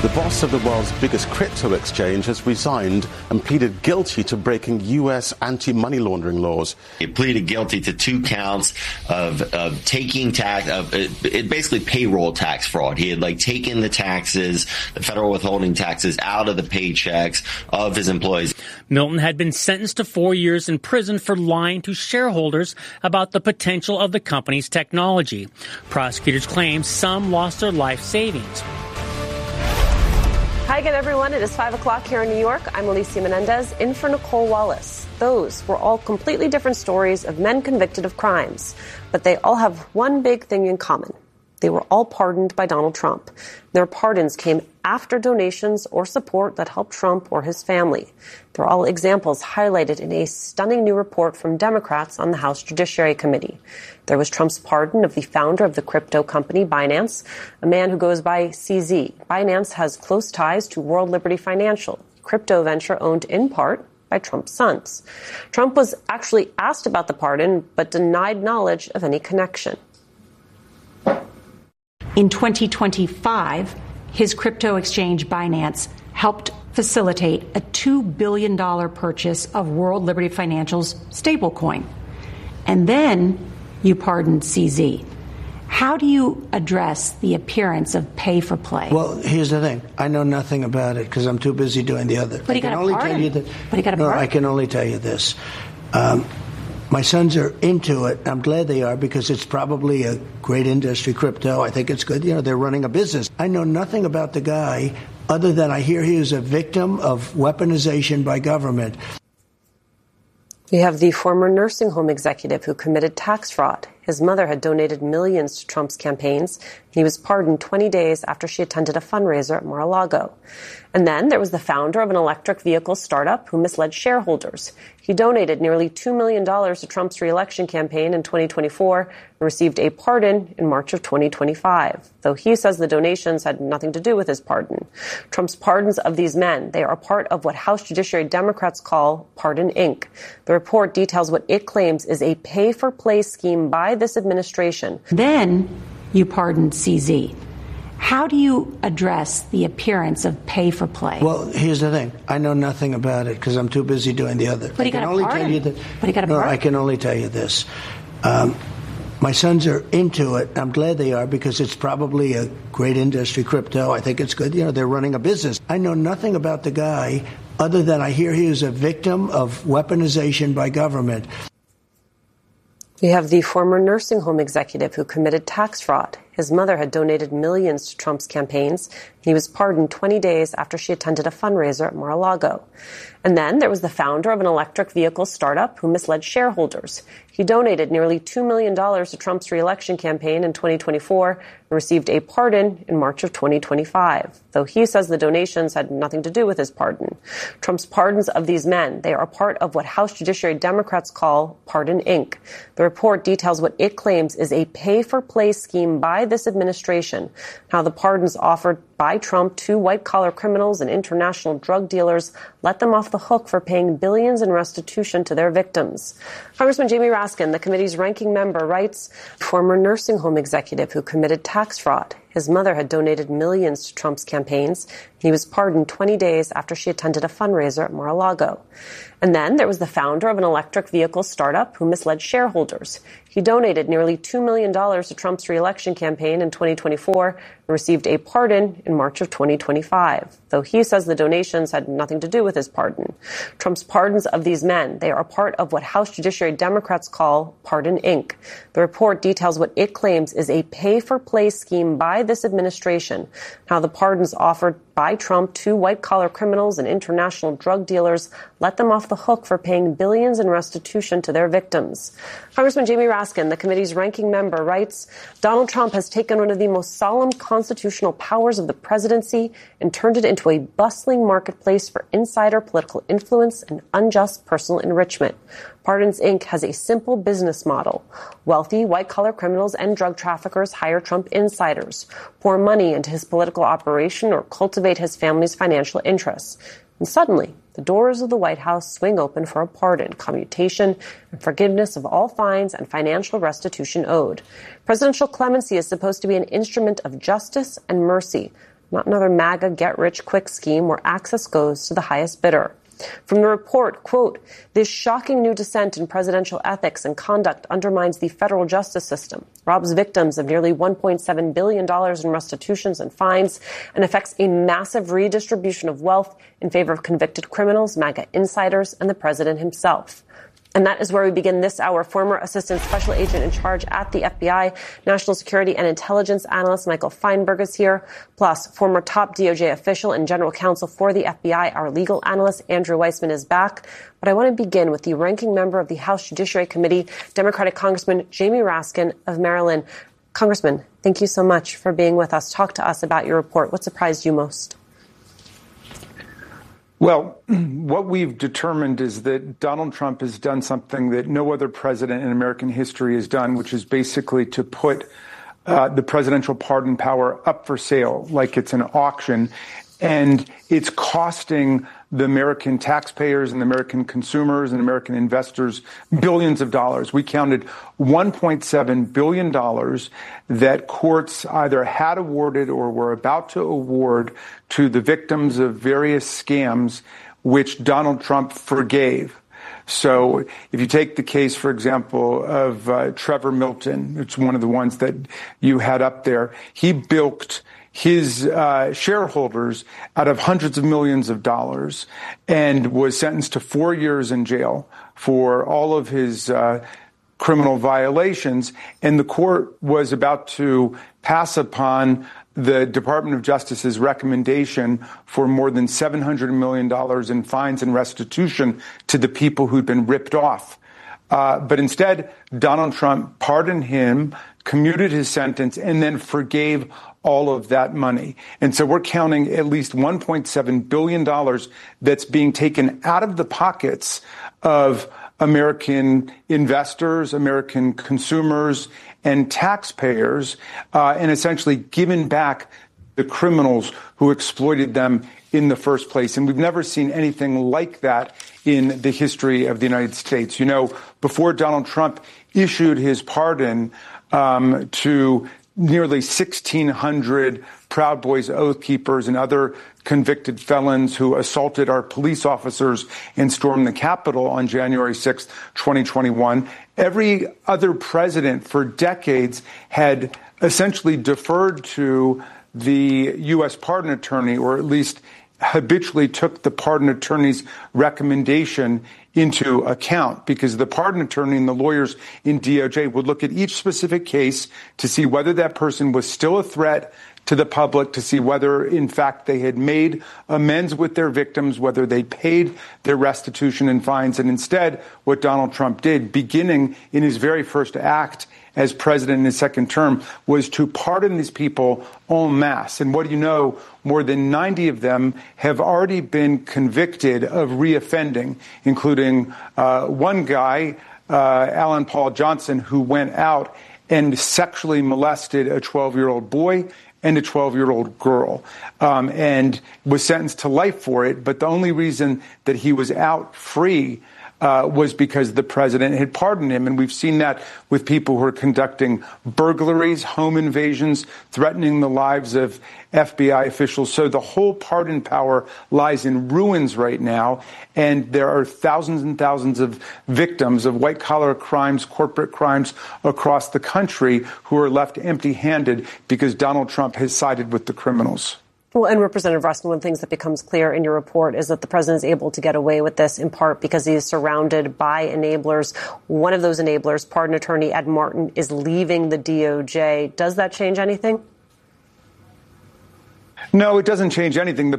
The boss of the world's biggest crypto exchange has resigned and pleaded guilty to breaking U.S. anti-money laundering laws. He pleaded guilty to 2 counts of taking tax, basically payroll tax fraud. He had taken the taxes, the federal withholding taxes out of the paychecks of his employees. Milton had been sentenced to 4 years in prison for lying to shareholders about the potential of the company's technology. Prosecutors claim some lost their life savings. Hi again, everyone. It is 5 o'clock here in New York. I'm Alicia Menendez, in for Nicole Wallace. Those were all completely different stories of men convicted of crimes, but they all have one big thing in common. They were all pardoned by Donald Trump. Their pardons came after donations or support that helped Trump or his family. They're all examples highlighted in a stunning new report from Democrats on the House Judiciary Committee. There was Trump's pardon of the founder of the crypto company Binance, a man who goes by CZ. Binance has close ties to World Liberty Financial, a crypto venture owned in part by Trump's sons. Trump was actually asked about the pardon, but denied knowledge of any connection. In 2025, his crypto exchange Binance helped facilitate a $2 billion purchase of World Liberty Financial's stablecoin. And then you pardoned CZ. How do you address the appearance of pay for play? Well, here's the thing. I know nothing about it because I'm too busy doing the other. But he got a pardon. No, I can only tell you this. My sons are into it. I'm glad they are because it's probably a great industry, crypto. I think it's good. They're running a business. I know nothing about the guy other than I hear he was a victim of weaponization by government. We have the former nursing home executive who committed tax fraud. His mother had donated millions to Trump's campaigns. He was pardoned 20 days after she attended a fundraiser at Mar-a-Lago. And then there was the founder of an electric vehicle startup who misled shareholders. He donated nearly $2 million to Trump's re-election campaign in 2024 and received a pardon in March of 2025, though he says the donations had nothing to do with his pardon. Trump's pardons of these men, they are part of what House Judiciary Democrats call Pardon Inc. The report details what it claims is a pay-for-play scheme by this administration. Then you pardoned CZ. How do you address the appearance of pay for play? Well, here's the thing. I know nothing about it because I'm too busy doing the other. But he got a pardon. No, I can only tell you this. My sons are into it. I'm glad they are because it's probably a great industry, crypto. I think it's good. They're running a business. I know nothing about the guy other than I hear he was a victim of weaponization by government. We have the former nursing home executive who committed tax fraud. His mother had donated millions to Trump's campaigns. He was pardoned 20 days after she attended a fundraiser at Mar-a-Lago. And then there was the founder of an electric vehicle startup who misled shareholders. He donated nearly $2 million to Trump's re-election campaign in 2024 and received a pardon in March of 2025, though he says the donations had nothing to do with his pardon. Trump's pardons of these men, they are part of what House Judiciary Democrats call Pardon Inc. The report details what it claims is a pay-for-play scheme by this administration. How the pardons offered by Trump to white-collar criminals and international drug dealers let them off the hook for paying billions in restitution to their victims. Congressman Jamie Raskin, the committee's ranking member, writes, former nursing home executive who committed tax fraud. His mother had donated millions to Trump's campaigns. He was pardoned 20 days after she attended a fundraiser at Mar-a-Lago. And then there was the founder of an electric vehicle startup who misled shareholders. He donated nearly $2 million to Trump's re-election campaign in 2024 and received a pardon in March of 2025, though he says the donations had nothing to do with his pardon. Trump's pardons of these men, they are part of what House Judiciary Democrats call Pardon Inc. The report details what it claims is a pay-for-play scheme by this administration. How the pardons offered by Trump to white-collar criminals and international drug dealers let them off the hook for paying billions in restitution to their victims. Congressman Jamie Raskin, the committee's ranking member, writes, Donald Trump has taken one of the most solemn constitutional powers of the presidency and turned it into a bustling marketplace for insider political influence and unjust personal enrichment. Pardons Inc. has a simple business model. Wealthy, white-collar criminals and drug traffickers hire Trump insiders, pour money into his political operation, or cultivate his family's financial interests. And suddenly, the doors of the White House swing open for a pardon, commutation, and forgiveness of all fines and financial restitution owed. Presidential clemency is supposed to be an instrument of justice and mercy, not another MAGA get-rich-quick scheme where access goes to the highest bidder. From the report, quote, this shocking new dissent in presidential ethics and conduct undermines the federal justice system, robs victims of nearly $1.7 billion in restitutions and fines, and affects a massive redistribution of wealth in favor of convicted criminals, MAGA insiders, and the president himself. And that is where we begin this hour. Former Assistant Special Agent in Charge at the FBI, National Security and Intelligence Analyst Michael Feinberg is here, plus former top DOJ official and General Counsel for the FBI, our legal analyst Andrew Weissman is back. But I want to begin with the ranking member of the House Judiciary Committee, Democratic Congressman Jamie Raskin of Maryland. Congressman, thank you so much for being with us. Talk to us about your report. What surprised you most? Well, what we've determined is that Donald Trump has done something that no other president in American history has done, which is basically to put the presidential pardon power up for sale like it's an auction. And it's costing the American taxpayers and the American consumers and American investors billions of dollars. We counted $1.7 billion that courts either had awarded or were about to award to the victims of various scams, which Donald Trump forgave. So if you take the case, for example, of Trevor Milton, it's one of the ones that you had up there, he bilked his shareholders out of hundreds of millions of dollars and was sentenced to 4 years in jail for all of his criminal violations. And the court was about to pass upon the Department of Justice's recommendation for more than $700 million in fines and restitution to the people who'd been ripped off. But instead, Donald Trump pardoned him, commuted his sentence, and then forgave all of that money. And so we're counting at least $1.7 billion that's being taken out of the pockets of American investors, American consumers, and taxpayers, and essentially given back the criminals who exploited them in the first place. And we've never seen anything like that in the history of the United States. You know, before Donald Trump issued his pardon to nearly 1,600 Proud Boys Oath Keepers and other convicted felons who assaulted our police officers and stormed the Capitol on January 6th, 2021. Every other president for decades had essentially deferred to the U.S. pardon attorney, or at least habitually took the pardon attorney's recommendation into account, because the pardon attorney and the lawyers in DOJ would look at each specific case to see whether that person was still a threat to the public, to see whether, in fact, they had made amends with their victims, whether they paid their restitution and fines. And instead, what Donald Trump did, beginning in his very first act as president in his second term, was to pardon these people en masse. And what do you know? More than 90 of them have already been convicted of reoffending, including one guy, Alan Paul Johnson, who went out and sexually molested a 12-year-old boy and a 12-year-old girl, and was sentenced to life for it. But the only reason that he was out free was because the president had pardoned him. And we've seen that with people who are conducting burglaries, home invasions, threatening the lives of FBI officials. So the whole pardon power lies in ruins right now. And there are thousands and thousands of victims of white-collar crimes, corporate crimes across the country who are left empty-handed because Donald Trump has sided with the criminals. Well, and Representative Raskin, one of the things that becomes clear in your report is that the president is able to get away with this in part because he is surrounded by enablers. One of those enablers, pardon attorney Ed Martin, is leaving the DOJ. Does that change anything? No, it doesn't change anything. The